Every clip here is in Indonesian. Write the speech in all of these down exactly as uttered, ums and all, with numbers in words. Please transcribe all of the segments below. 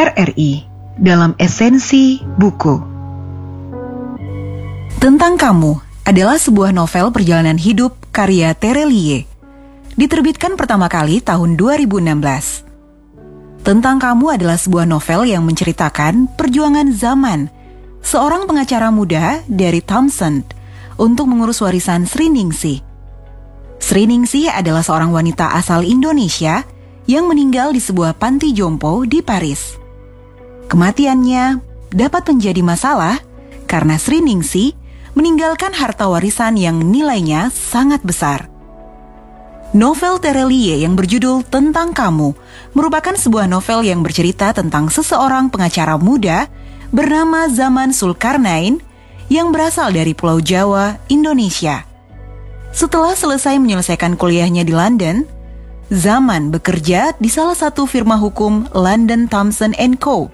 R R I dalam esensi buku. Tentang Kamu adalah sebuah novel perjalanan hidup karya Tere Lie. Diterbitkan pertama kali tahun dua ribu enam belas. Tentang Kamu adalah sebuah novel yang menceritakan perjuangan Zaman, seorang pengacara muda dari Townsend, untuk mengurus warisan Sri Ningsih. Sri Ningsih adalah seorang wanita asal Indonesia yang meninggal di sebuah panti jompo di Paris. Kematiannya dapat menjadi masalah karena Sri Ningsih meninggalkan harta warisan yang nilainya sangat besar. Novel Tere Lie yang berjudul Tentang Kamu merupakan sebuah novel yang bercerita tentang seseorang pengacara muda bernama Zaman Zulkarnain yang berasal dari Pulau Jawa, Indonesia. Setelah selesai menyelesaikan kuliahnya di London, Zaman bekerja di salah satu firma hukum London Thompson and Co.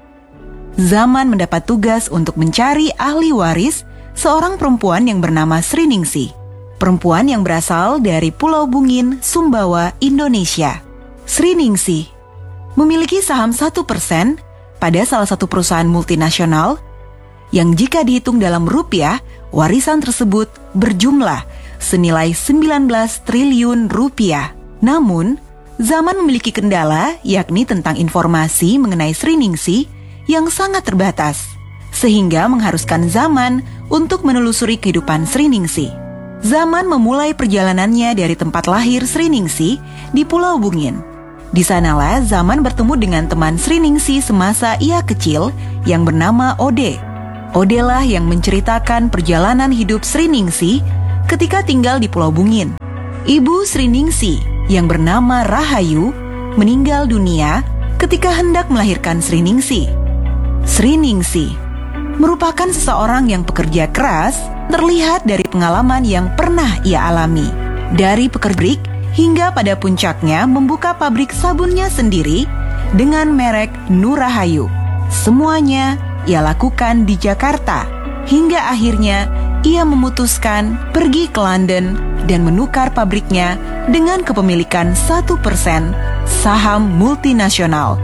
Zaman mendapat tugas untuk mencari ahli waris seorang perempuan yang bernama Sri Ningsih, perempuan yang berasal dari Pulau Bungin, Sumbawa, Indonesia. Sri Ningsih memiliki saham satu persen pada salah satu perusahaan multinasional yang jika dihitung dalam rupiah, warisan tersebut berjumlah senilai sembilan belas triliun rupiah. Namun, Zaman memiliki kendala, yakni tentang informasi mengenai Sri Ningsih yang sangat terbatas, sehingga mengharuskan Zaman untuk menelusuri kehidupan Sri Ningsih. Zaman memulai perjalanannya dari tempat lahir Sri Ningsih di Pulau Bungin. Di sanalah Zaman bertemu dengan teman Sri Ningsih semasa ia kecil yang bernama Ode. Ode lah yang menceritakan perjalanan hidup Sri Ningsih ketika tinggal di Pulau Bungin. Ibu Sri Ningsih yang bernama Rahayu meninggal dunia ketika hendak melahirkan Sri Ningsih. Sri Ningsih merupakan seseorang yang pekerja keras, terlihat dari pengalaman yang pernah ia alami. Dari pekerja hingga pada puncaknya membuka pabrik sabunnya sendiri dengan merek Nurahayu. Semuanya ia lakukan di Jakarta, hingga akhirnya ia memutuskan pergi ke London dan menukar pabriknya dengan kepemilikan satu persen saham multinasional.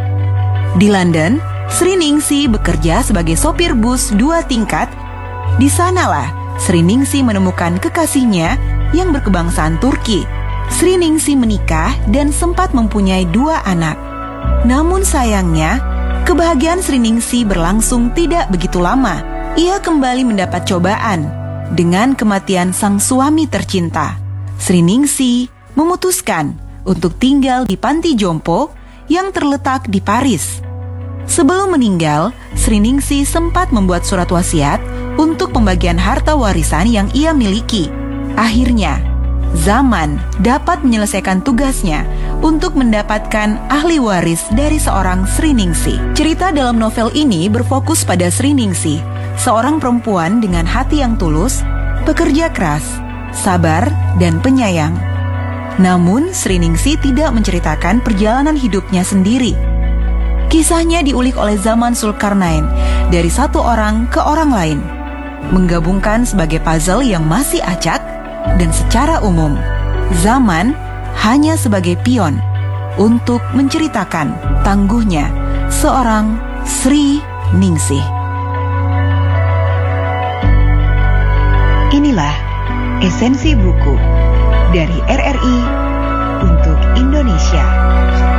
Di London, Sri Ningsih bekerja sebagai sopir bus dua tingkat. Di sanalah Sri Ningsih menemukan kekasihnya yang berkebangsaan Turki. Sri Ningsih menikah dan sempat mempunyai dua anak. Namun sayangnya, kebahagiaan Sri Ningsih berlangsung tidak begitu lama. Ia kembali mendapat cobaan dengan kematian sang suami tercinta. Sri Ningsih memutuskan untuk tinggal di panti jompo yang terletak di Paris. Sebelum meninggal, Sri Ningsih sempat membuat surat wasiat untuk pembagian harta warisan yang ia miliki. Akhirnya, Zaman dapat menyelesaikan tugasnya untuk mendapatkan ahli waris dari seorang Sri Ningsih. Cerita dalam novel ini berfokus pada Sri Ningsih, seorang perempuan dengan hati yang tulus, pekerja keras, sabar, dan penyayang. Namun, Sri Ningsih tidak menceritakan perjalanan hidupnya sendiri. Kisahnya diulik oleh Zaman Zulkarnain dari satu orang ke orang lain, menggabungkan sebagai puzzle yang masih acak, dan secara umum, Zaman hanya sebagai pion untuk menceritakan tangguhnya seorang Sri Ningsih. Inilah esensi buku dari R R I untuk Indonesia.